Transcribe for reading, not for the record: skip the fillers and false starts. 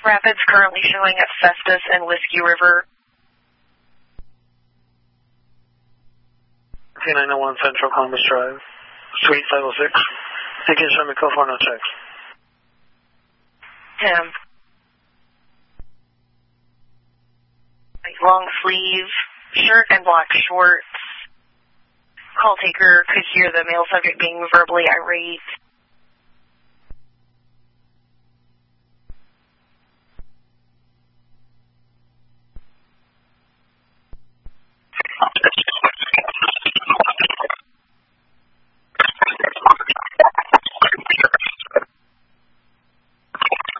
Rapids currently showing at Festus and Whiskey River. K901 Central Columbus Drive, Suite 506. You can show me code 4 no checks. Tim. Long sleeve, shirt and black shorts. Call taker could hear the male subject being verbally irate.